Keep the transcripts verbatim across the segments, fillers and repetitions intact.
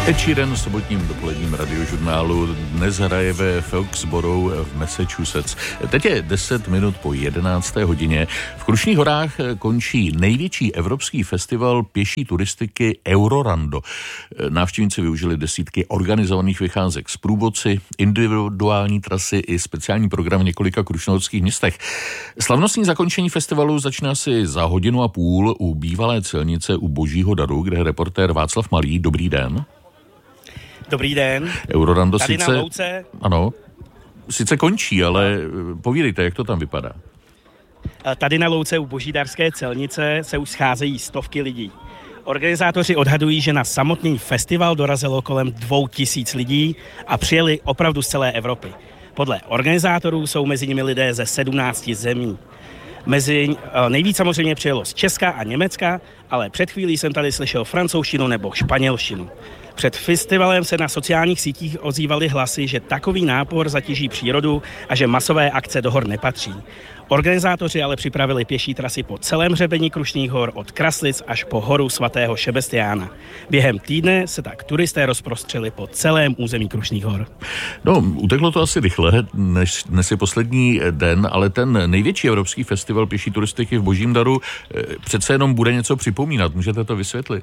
Ed Sheeran v sobotním dopoledním radiožurnálu dnes hraje ve Foxborough v Massachusetts. Teď je deset minut po jedenácté hodině. V Krušných horách končí největší evropský festival pěší turistiky Eurorando. Návštěvníci využili desítky organizovaných vycházek z průvodci, individuální trasy i speciální program v několika krušnohorských městech. Slavnostní zakončení festivalu začíná si za hodinu a půl u bývalé celnice u Božího daru, kde je reportér Václav Malý. Dobrý den. Dobrý den. Eurorando Tady sice... na louce. Ano, sice končí, ale povídejte, jak to tam vypadá. Tady na louce u Božídarské celnice se už scházejí stovky lidí. Organizátoři odhadují, že na samotný festival dorazilo kolem dvou tisíc lidí a přijeli opravdu z celé Evropy. Podle organizátorů jsou mezi nimi lidé ze sedmnácti zemí. Mezi nejvíc samozřejmě přijelo z Česka a Německa, ale před chvílí jsem tady slyšel francouzštinu nebo španělštinu. Před festivalem se na sociálních sítích ozývaly hlasy, že takový nápor zatíží přírodu a že masové akce do hor nepatří. Organizátoři ale připravili pěší trasy po celém hřebení Krušných hor od Kraslic až po horu svatého Šebestiána. Během týdne se tak turisté rozprostřeli po celém území Krušných hor. No, uteklo to asi rychle, než dnes je poslední den, ale ten největší evropský festival pěší turistiky v Božím daru přece jenom bude něco připomínat. Můžete to vysvětlit?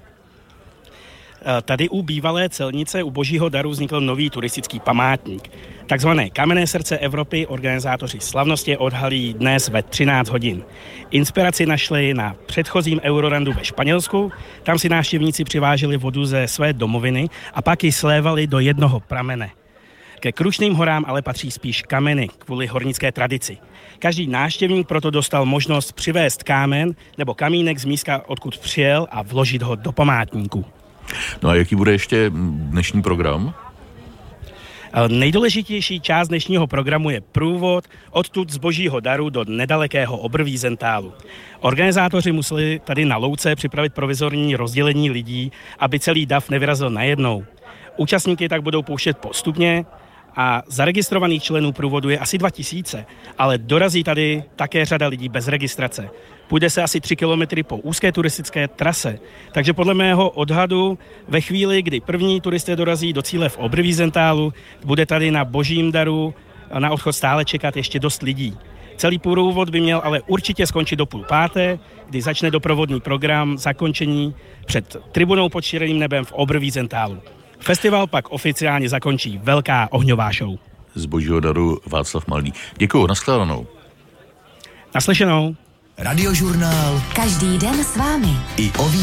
Tady u bývalé celnice u Božího daru vznikl nový turistický památník. Takzvané Kamenné srdce Evropy organizátoři slavnosti odhalí dnes ve třináct hodin. Inspiraci našli na předchozím Eurorandu ve Španělsku. Tam si návštěvníci přiváželi vodu ze své domoviny a pak ji slévali do jednoho pramene. Ke Krušným horám ale patří spíš kameny kvůli hornické tradici. Každý návštěvník proto dostal možnost přivést kámen nebo kamínek z místa, odkud přijel, a vložit ho do památníku. No a jaký bude ještě dnešní program? Nejdůležitější část dnešního programu je průvod odtud z Božího daru do nedalekého Oberwiesentálu. Organizátoři museli tady na louce připravit provizorní rozdělení lidí, aby celý dav nevyrazil najednou. Účastníky tak budou pouštět postupně a zaregistrovaných členů průvodu je asi dva tisíce, ale dorazí tady také řada lidí bez registrace. Půjde se asi tři kilometry po úzké turistické trase, takže podle mého odhadu ve chvíli, kdy první turisté dorazí do cíle v Oberwiesentálu, bude tady na Božím daru na odchod stále čekat ještě dost lidí. Celý průvod by měl ale určitě skončit do půl páté, kdy začne doprovodný program zakončení před tribunou pod šíreným nebem v Oberwiesentálu. Festival pak oficiálně zakončí velká ohňová show. Z Božího daru Václav Malý. Děkuju, nashledanou. Naslyšenou. Radiožurnál. Každý den s vámi. I o